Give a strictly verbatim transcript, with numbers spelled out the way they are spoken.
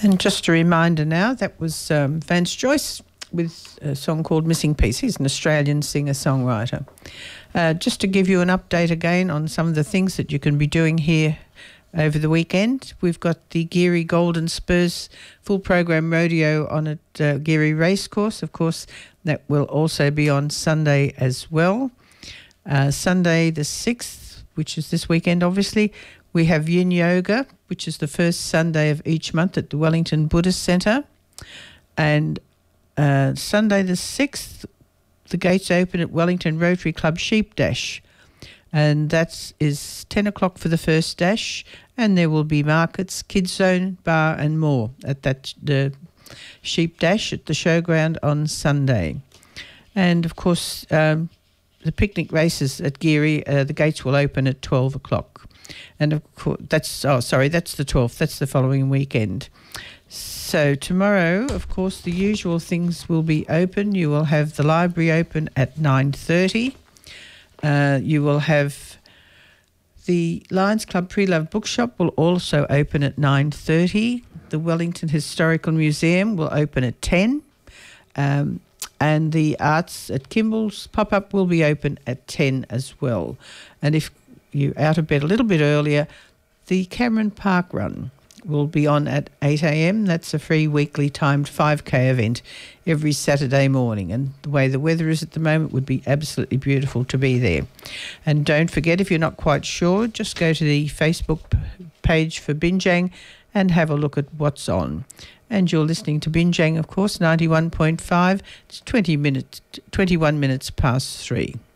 And just a reminder now, that was um, Vance Joyce with a song called Missing Piece. He's an Australian singer-songwriter. Uh, just to give you an update again on some of the things that you can be doing here over the weekend, we've got the Geary Golden Spurs full program rodeo on at uh, Geary Racecourse. Of course, that will also be on Sunday as well. Uh, Sunday the sixth, which is this weekend obviously, we have Yin Yoga, which is the first Sunday of each month at the Wellington Buddhist Centre. And uh, Sunday the sixth, the gates open at Wellington Rotary Club Sheep Dash. And that is ten o'clock for the first dash. And there will be markets, kids zone, bar and more at that the Sheep Dash at the showground on Sunday. And, of course, um, the picnic races at Geary, uh, the gates will open at twelve o'clock. And, of course, that's, oh, sorry, that's the twelfth. That's the following weekend. So tomorrow, of course, the usual things will be open. You will have the library open at nine thirty. Uh, you will have the Lions Club Pre-Love Bookshop will also open at nine thirty. The Wellington Historical Museum will open at ten. Um, and the Arts at Kimball's pop-up will be open at ten as well. And if you're out of bed a little bit earlier, the Cameron Park Run will be on at eight a.m. That's a free weekly timed five K event every Saturday morning. And the way the weather is at the moment would be absolutely beautiful to be there. And don't forget, if you're not quite sure, just go to the Facebook page for Binjang and have a look at what's on. And you're listening to Binjang, of course, ninety-one point five. It's twenty minutes, twenty-one minutes past three.